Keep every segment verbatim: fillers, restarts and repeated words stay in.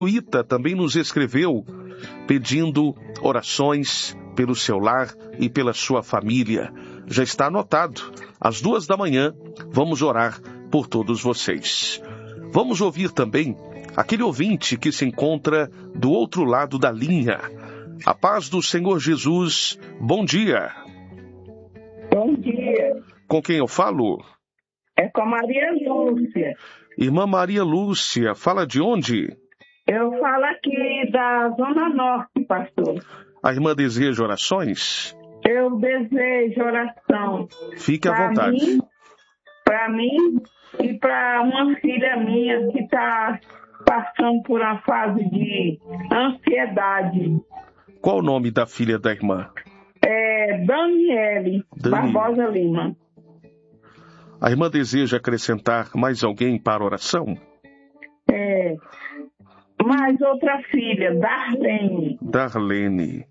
Ita também nos escreveu pedindo orações pelo seu lar e pela sua família. Já está anotado. Às duas da manhã, vamos orar por todos vocês. Vamos ouvir também aquele ouvinte que se encontra do outro lado da linha. A paz do Senhor Jesus, bom dia. Bom dia. Com quem eu falo? É com a Maria Lúcia. Irmã Maria Lúcia, fala de onde? Eu falo aqui da Zona Norte, pastor. A irmã deseja orações? Eu desejo oração. Fique à vontade. Para mim e para uma filha minha que está passando por uma fase de ansiedade. Qual o nome da filha da irmã? É Daniele Dani. Barbosa Lima. A irmã deseja acrescentar mais alguém para a oração? É. Mais outra filha, Darlene. Darlene.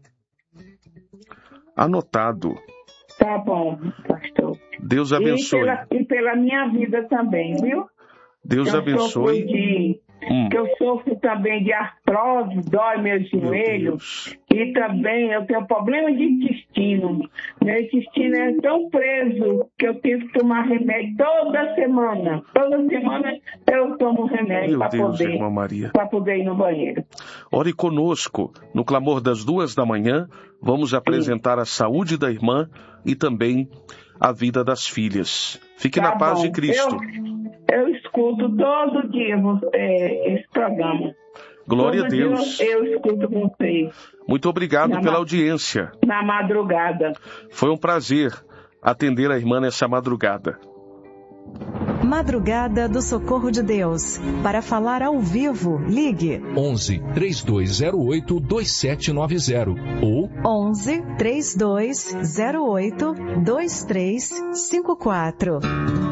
Anotado. Tá bom, pastor. Deus abençoe. E pela, e pela minha vida também, viu? Deus eu abençoe. De, hum. Que eu sofro também de artrose, dói meu joelho. Meu e também eu tenho problema de intestino. Meu intestino é tão preso que eu tenho que tomar remédio toda semana. Toda semana eu tomo remédio para poder, irmã Maria. para poder ir no banheiro. Ore conosco. No clamor das duas da manhã, vamos apresentar Sim. a saúde da irmã e também a vida das filhas. Fique tá na paz bom. de Cristo. Eu, eu escuto todo dia é, esse programa. Glória todo a Deus. Dia eu, eu escuto vocês. Muito obrigado na pela ma- audiência. Na madrugada. Foi um prazer atender a irmã nessa madrugada. Madrugada do Socorro de Deus. Para falar ao vivo, ligue onze, três dois zero oito, dois sete nove zero ou onze, três dois zero oito, dois três cinco quatro.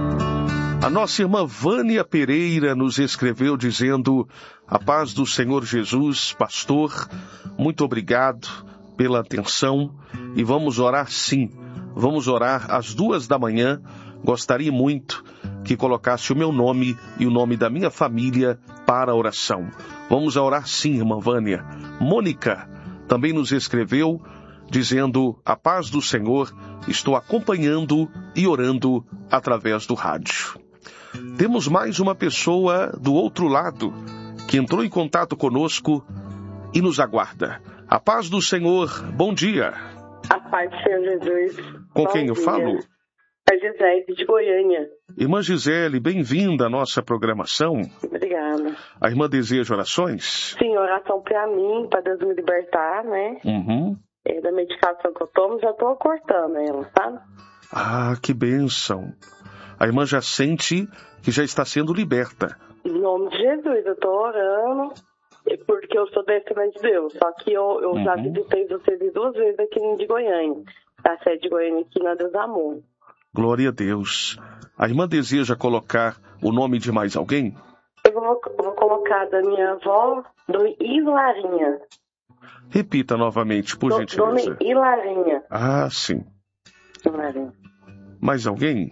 A nossa irmã Vânia Pereira nos escreveu dizendo: a paz do Senhor Jesus, pastor, muito obrigado pela atenção e vamos orar sim. Vamos orar às duas da manhã. Gostaria muito que colocasse o meu nome e o nome da minha família para a oração. Vamos orar sim, irmã Vânia. Mônica também nos escreveu dizendo: a paz do Senhor, estou acompanhando e orando através do rádio. Temos mais uma pessoa do outro lado que entrou em contato conosco e nos aguarda. A paz do Senhor, bom dia. A paz do Senhor Jesus. Com bom quem eu dia. falo? A Gisele de Goiânia. Irmã Gisele, bem-vinda à nossa programação. Obrigada. A irmã deseja orações? Sim, oração para mim, para Deus me libertar, né? Uhum. É, da medicação que eu tomo, já estou cortando ela, sabe? Ah, que bênção. A irmã já sente que já está sendo liberta. Em nome de Jesus, eu estou orando, porque eu sou descendente de Deus. Só que eu, eu uhum. já visitei vocês duas vezes aqui de Goiânia. A sede de Goiânia aqui na Deus Amor. Glória a Deus. A irmã deseja colocar o nome de mais alguém? Eu vou, vou colocar da minha avó, Dona Hilarinha. Repita novamente, por Do, gentileza. Dona Hilarinha. Ah, sim. Hilarinha. Mais alguém?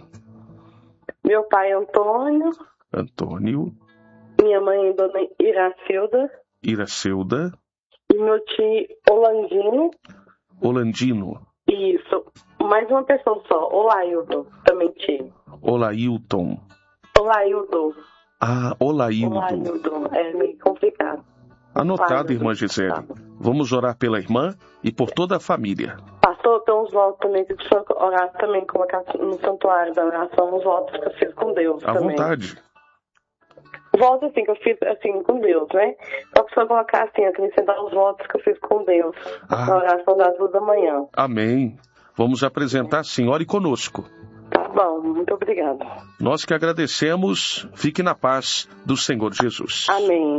Meu pai Antônio. Antônio. Minha mãe Dona Iracilda. Iracilda. E meu tio Olandino. Olandino. Isso. Mais uma pessoa só. Olailton. Também tio. Olailton. Olailton. Ah, Olailton. Olailton. É meio complicado. Anotado, irmã Gisele. Vamos orar pela irmã e por toda a família. Pastor, tem uns votos também que precisa orar também, colocar no santuário da oração, uns votos que eu fiz com Deus à também. vontade. Votos assim, que eu fiz assim com Deus, né? Só precisa colocar assim, acrescentar os votos que eu fiz com Deus. Ah. Na oração das duas da manhã. Amém. Vamos apresentar, sim. Ore conosco. Tá bom, muito obrigada. Nós que agradecemos. Fique na paz do Senhor Jesus. Amém.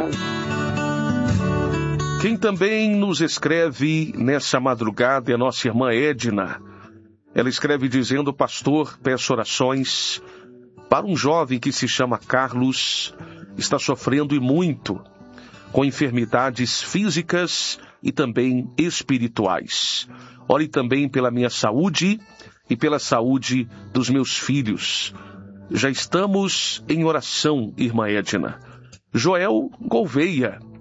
Quem também nos escreve nessa madrugada é a nossa irmã Edna. Ela escreve dizendo: pastor, peço orações para um jovem que se chama Carlos, está sofrendo e muito com enfermidades físicas e também espirituais. Ore também pela minha saúde e pela saúde dos meus filhos. Já estamos em oração, irmã Edna. Joel Gouveia.